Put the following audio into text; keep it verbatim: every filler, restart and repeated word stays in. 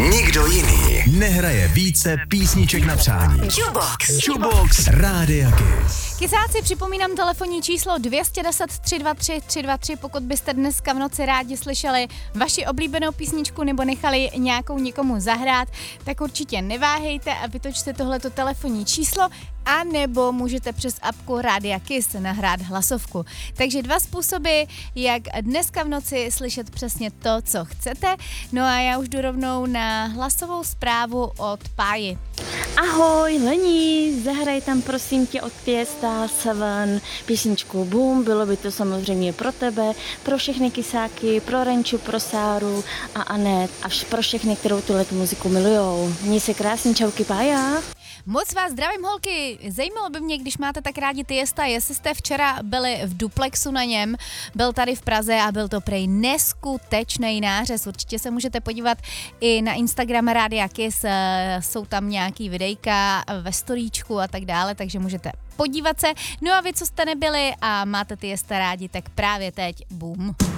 Nikdo jiný nehraje více písniček na přání. Jukebox. Jukebox Rádia Kiss. Kysáci, připomínám telefonní číslo dvě deset tři dva tři tři dva tři, pokud byste dneska v noci rádi slyšeli vaši oblíbenou písničku nebo nechali nějakou někomu zahrát, tak určitě neváhejte a vytočte tohleto telefonní číslo, a nebo můžete přes apku Rádia Kiss nahrát hlasovku. Takže dva způsoby, jak dneska v noci slyšet přesně to, co chcete. No a já už jdu rovnou na hlasovou zprávu od Páji. Ahoj, Lení, zahraj tam prosím tě od Fiesta Seven písničku Boom, bylo by to samozřejmě pro tebe, pro všechny kysáky, pro Renču, pro Sáru a Anet, až pro všechny, kterou tuhle muziku milujou. Měj se krásně, čauky, Pája. Moc vás zdravím, holky. Zajímalo by mě, když máte tak rádi Tiesta, jestli jste včera byli v Duplexu na něm, byl tady v Praze a byl to prej neskutečný nářez. Určitě se můžete podívat i na Instagram Rádia Kiss, jsou tam nějaký videjka ve storíčku a tak dále, takže můžete podívat se. No a vy, co jste nebyli a máte Tiesta rádi, tak právě teď Boom.